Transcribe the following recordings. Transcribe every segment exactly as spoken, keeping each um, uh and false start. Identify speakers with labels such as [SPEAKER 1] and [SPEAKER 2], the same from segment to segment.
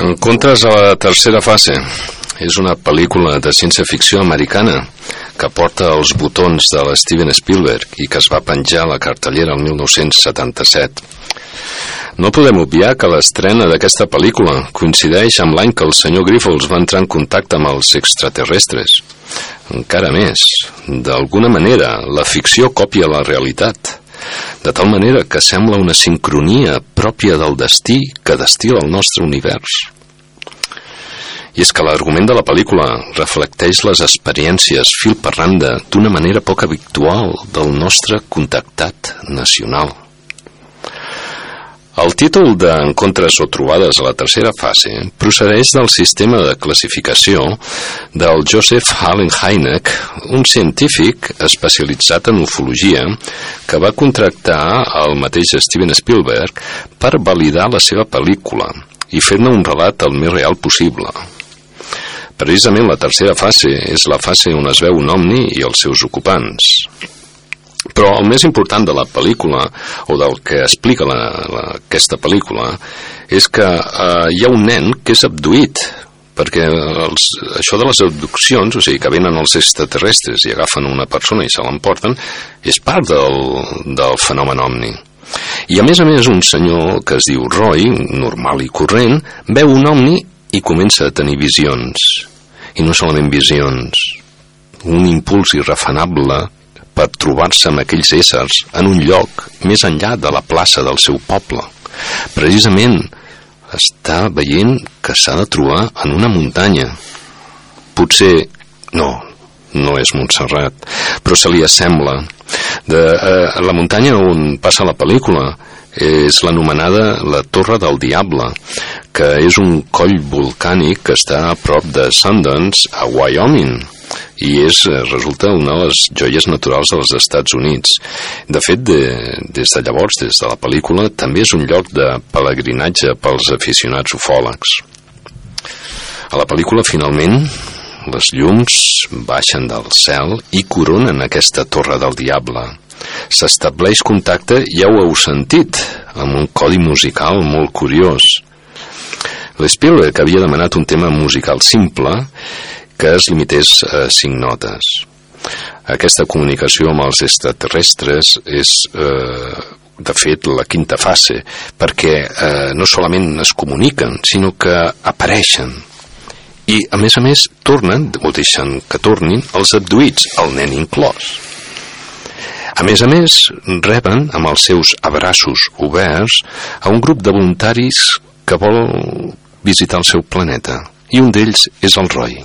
[SPEAKER 1] Encontres a la tercera fase és una pel·lícula de ciència-ficció americana que porta els botons de l'Steven Spielberg i que es va penjar a la cartellera el mil nou-cents setanta-set. No podem obviar que l'estrena d'aquesta pel·lícula coincideix amb l'any que el senyor Grifols va entrar en contacte amb els extraterrestres. Encara més, d'alguna manera, la ficció copia la realitat, de tal manera que sembla una sincronia pròpia del destí que destila el nostre univers. I és que l'argument de la pel·lícula reflecteix les experiències fil per randa d'una manera poc habitual del nostre contactat nacional. El títol d'Encontres o trobades a la tercera fase procedeix del sistema de classificació del Joseph Allen Hynek, un científic especialitzat en ufologia que va contractar el mateix Steven Spielberg per validar la seva pel·lícula i fer-ne un relat el més real possible. Precisament la tercera fase és la fase on es veu un ovni i els seus ocupants. Però el més important de la pel·lícula, o del que explica la, la, aquesta pel·lícula, és que eh, hi ha un nen que és abduït, perquè els, això de les abduccions, o sigui, que venen els extraterrestres i agafen una persona i se l'emporten, és part del, del fenomen ovni. I a més a més un senyor que es diu Roy, normal i corrent, veu un ovni i comença a tenir visions. I no solament visions, un impuls irrefrenable per trobar-se amb aquells éssers en un lloc més enllà de la plaça del seu poble. Precisament està veient que s'ha de trobar en una muntanya. Potser no, no és Montserrat, però se li assembla. De, eh, la muntanya on passa la pel·lícula és l'anomenada la Torre del Diable, que és un coll volcànic que està a prop de Sundance, a Wyoming, i és, resulta una de les joies naturals dels Estats Units. De fet, de, des de llavors, des de la pel·lícula, també és un lloc de pelegrinatge pels aficionats ufòlegs. A la pel·lícula, finalment, les llums baixen del cel i coronen aquesta Torre del Diable. S'estableix contacte, ja ho heu sentit, amb un codi musical molt curiós. L'Spielberg havia demanat un tema musical simple que es limités a cinc notes. Aquesta comunicació amb els extraterrestres és, eh, de fet, la quinta fase, perquè eh, no solament es comuniquen, sinó que apareixen. I, a més a més, tornen, o deixen que tornin, els abduïts, el nen inclòs. A més a més, reben amb els seus abraços oberts a un grup de voluntaris que vol visitar el seu planeta, i un d'ells és el Roy.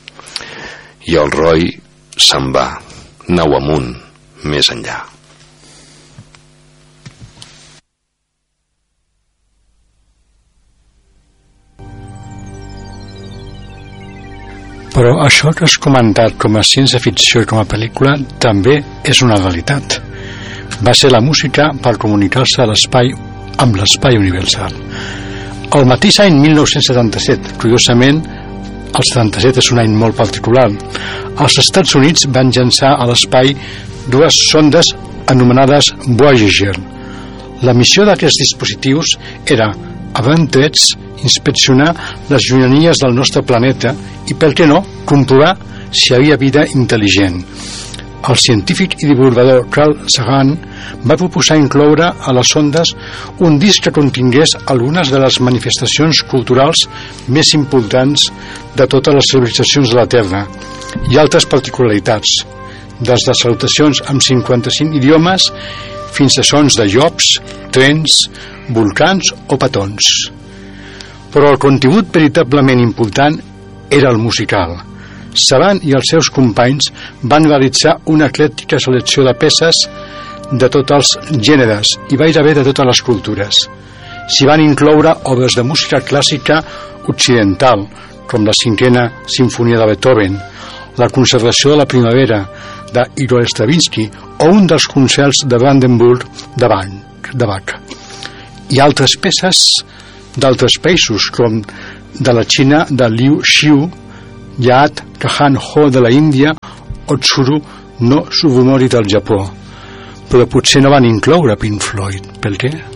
[SPEAKER 1] I el Roy se'n va, nau amunt, més enllà.
[SPEAKER 2] Però això que has comentat com a ciència-ficció i com a pel·lícula també és una realitat. Va ser la música per comunicar-se a l'espai amb l'espai universal. El mateix any mil nou-cents setanta-set, curiosament, el setanta-set és un any molt particular, els Estats Units van llançar a l'espai dues sondes anomenades Voyager. La missió d'aquests dispositius era, abans trets, inspeccionar les llunyanies del nostre planeta i, per què no, comprovar si hi havia vida intel·ligent. El científic i divulgador Carl Sagan va proposar incloure a les sondes un disc que contingués algunes de les manifestacions culturals més importants de totes les civilitzacions de la Terra i altres particularitats, des de salutacions amb cinquanta-cinc idiomes fins a sons de llops, trens, volcans o petons. Però el contingut veritablement important era el musical. Saban i els seus companys van realitzar una eclèctica selecció de peces de tots els gèneres i gairebé de totes les cultures. S'hi van incloure obres de música clàssica occidental, com la cinquena sinfonia de Beethoven, la conservació de la primavera de Igor Stravinsky o un dels concerts de Brandenburg de Bach, i altres peces d'altres països, com de la Xina de Liu Xiu, Yaat Kahan Ho de la Índia o Tsuru no Sugimori del Japó. Però potser no van incloure Pink Floyd. Per què?